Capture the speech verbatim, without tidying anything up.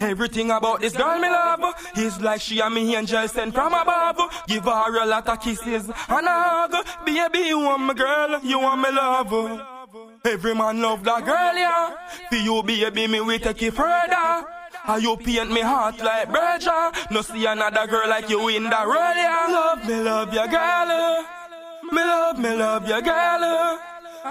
Everything about this girl me love. It's like she and me angel sent from above. Give her a lot of kisses and a hug. Baby, you want me girl, you want me love. Every man love that girl, yeah. For you, baby, me we take it further. And you paint me heart like Berger. No see another girl like you in the road, yeah. Love me, love ya girl. Me love, me love ya girl.